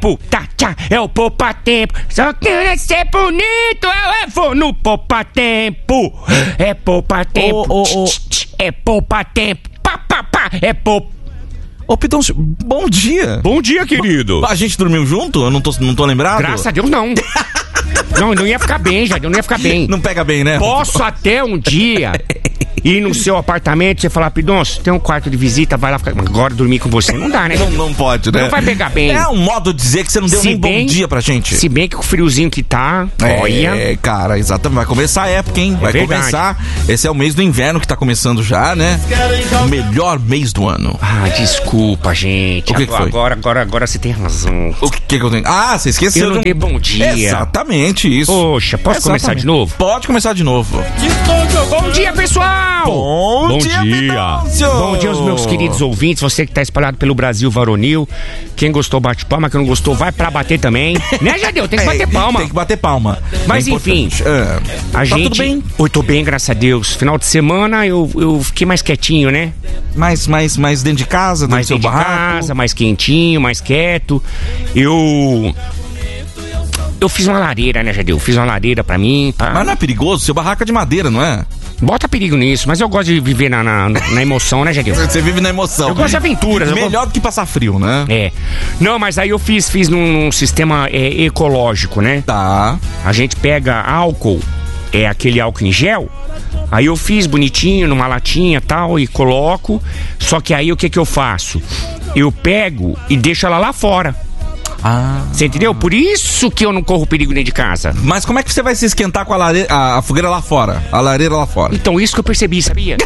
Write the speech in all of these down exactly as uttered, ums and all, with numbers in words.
tempo, tá, tchá, é o poupa tempo. Só quero ser bonito, eu vou no poupa tempo. É poupa tempo, oh, oh, oh. é poupa tempo, pá, pá, pá, é poupa. Ô, Pidoncio, bom dia. Bom dia, querido. A gente dormiu junto? Eu não tô, não tô lembrado? Graças a Deus, não. Não, não ia ficar bem, já, não ia ficar bem. Não pega bem, né? Posso até um dia ir no seu apartamento e você falar, Pidoncio, tem um quarto de visita, vai lá ficar. Agora dormir com você não dá, né? Não, não pode, né? Não vai pegar bem. É um modo de dizer que você não deu se nem bem, bom dia pra gente. Se bem que com o friozinho que tá, é, olha. É, cara, exatamente. Vai começar a época, hein? Vai verdade. começar. Esse é o mês do inverno que tá começando já, né? O melhor mês do ano. Ah, desculpa, gente. O que, que foi? Agora, agora, agora você tem razão. O que, que eu tenho? Ah, você esqueceu. Eu não de um... dei bom dia. Exatamente isso. Poxa, posso Exatamente. começar de novo? Pode começar de novo. Bom dia, pessoal! Bom, Bom dia, dia! Pidoncio! Bom dia aos meus queridos ouvintes, você que tá espalhado pelo Brasil varonil. Quem gostou, bate palma. Quem não gostou, vai pra bater também. Né, Jadeu? Tem que bater palma. Tem que bater palma. Mas é enfim, é. a Tá gente... tudo bem? Oi, tô bem, graças a Deus. Final de semana eu, eu fiquei mais quietinho, né? Mais, mais, mais dentro de casa, dentro Mais do seu dentro de barraco. casa, mais quentinho, mais quieto. Eu... Eu fiz uma lareira, né, Jadeu? Fiz uma lareira pra mim. Pra... Mas não é perigoso? Seu barraco é de madeira, não é? Bota perigo nisso, mas eu gosto de viver na, na, na emoção, né, Jadeu? Você vive na emoção. Eu gosto de aventuras. Melhor eu gosto... do que passar frio, né? É. Não, mas aí eu fiz, fiz num, num sistema é, ecológico, né? Tá. A gente pega álcool, é aquele álcool em gel. Aí eu fiz bonitinho numa latinha e tal e coloco. Só que aí o que que eu faço? Eu pego e deixo ela lá fora. Ah. Você entendeu? Por isso que eu não corro perigo dentro de casa. Mas como é que você vai se esquentar com a, lareira, a, a fogueira lá fora? A lareira lá fora? Então isso que eu percebi, sabia?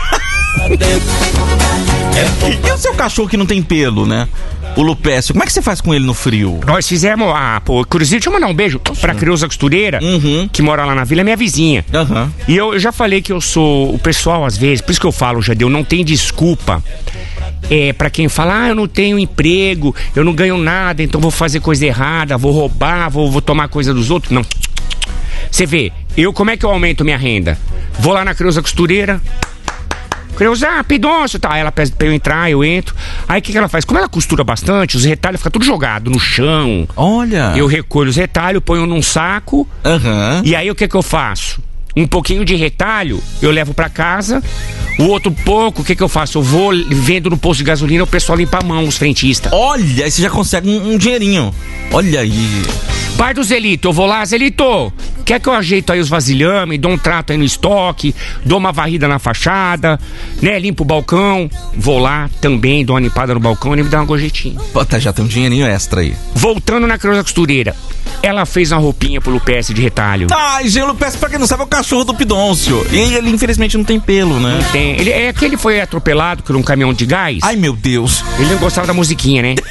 E o seu cachorro que não tem pelo, né? O Lupécio, como é que você faz com ele no frio? Nós fizemos, ah, pô, inclusive, deixa eu mandar um beijo pra Creuza Costureira, Uhum. que mora lá na vila, é minha vizinha. Aham. E eu, eu já falei que eu sou, o pessoal às vezes, por isso que eu falo, Jadeu, não tem desculpa. É, pra quem fala, ah, eu não tenho emprego, eu não ganho nada, então vou fazer coisa errada, vou roubar, vou, vou tomar coisa dos outros. Não. Você vê, eu, como é que eu aumento minha renda? Vou lá na Creuza Costureira, Creuza, ah, Pidoncio, tá, ela pede pra eu entrar, eu entro. Aí o que, que ela faz? Como ela costura bastante, os retalhos ficam tudo jogado no chão. Olha. Eu recolho os retalhos, ponho num saco. Aham. E aí o que que eu faço? Um pouquinho de retalho eu levo pra casa. O outro pouco, o que que eu faço? Eu vou, vendo no posto de gasolina, o pessoal limpa a mão, os frentistas. Olha, aí você já consegue um, um dinheirinho. Olha aí. Pai do Zelito, eu vou lá, Zelito, quer que eu ajeito aí os vasilhames, dou um trato aí no estoque, dou uma varrida na fachada, né, limpo o balcão, vou lá também, dou uma limpada no balcão e ele me dá uma gorjetinha. Puta, já tem um dinheirinho extra aí. Voltando na Creuza Costureira, ela fez uma roupinha pro Lupécio de retalho. Ai, gente, o Lupécio, pra quem não sabe, é o cachorro do Pidoncio. E ele, infelizmente, não tem pelo, né? Não tem, ele, é que ele foi atropelado por um caminhão de gás. Ai, meu Deus. Ele não gostava da musiquinha, né?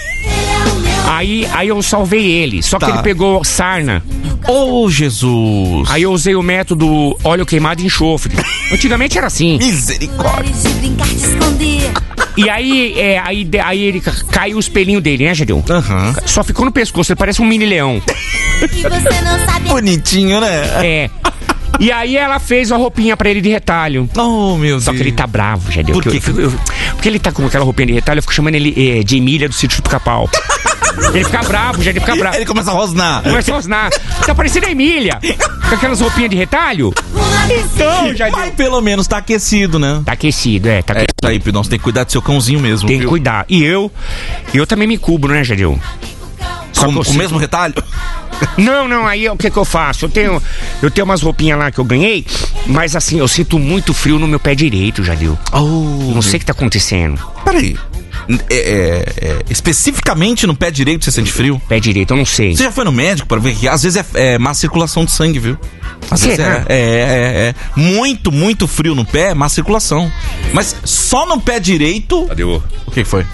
Aí, aí eu salvei ele, só que Tá. ele pegou sarna. Oh, Jesus. Aí eu usei o método óleo queimado e enxofre. Antigamente era assim. Misericórdia. De brincar de esconder. E aí, é, aí, de- aí ele ca- caiu os pelinhos dele, né, Jadeu? Aham. Só ficou no pescoço, ele parece um mini leão. E você não sabe. Bonitinho, né? É. E aí ela fez uma roupinha pra ele de retalho. Oh, meu Deus. Só que ele tá bravo, Jadeu. Por porque, quê? eu- eu- porque ele tá com aquela roupinha de retalho, eu fico chamando ele é, de Emília do Sítio do Pica-Pau. Ele fica bravo, Jadeu, fica bravo. Ele começa a rosnar. Começa a rosnar. Tá parecendo a Emília. Com aquelas roupinhas de retalho. Então, Jadeu. Mas pelo menos tá aquecido, né? Tá aquecido, é, tá É aquecido. isso aí, Pidoncio, tem que cuidar do seu cãozinho mesmo, Tem que viu? cuidar. E eu, eu também me cubro, né, Jadeu? Só Com, que eu com o sinto- mesmo retalho? Não, não, aí o que que eu faço? Eu tenho, eu tenho umas roupinhas lá que eu ganhei, mas assim, eu sinto muito frio no meu pé direito, Jadeu. Oh, Não sei o que tá acontecendo. Peraí. É, é, é, especificamente no pé direito você sente frio? Pé direito, eu não sei. Você já foi no médico pra ver que às vezes é, é má circulação de sangue, viu? Às vezes Será? é, é, é, é. Muito, muito frio no pé, má circulação. Mas só no pé direito. Cadê o... O que foi?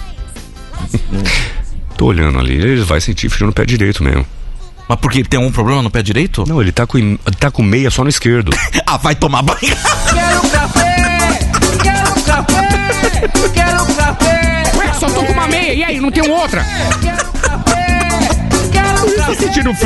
Tô olhando ali, ele vai sentir frio no pé direito mesmo. Mas porque tem algum problema no pé direito? Não, ele tá com, ele tá com meia só no esquerdo. Ah, vai tomar banho. Quero um café, quero um café, quero um café. Ué, só tô com uma meia, e aí, não tem outra? Quero um café, quero um Tá café. sentindo